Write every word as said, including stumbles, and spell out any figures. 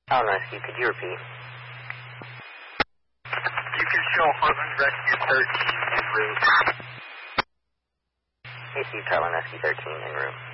Kalinowski, could you repeat? You can show Heartland Rescue thirteen en route. Hey, Steve, Kalinowski thirteen en route.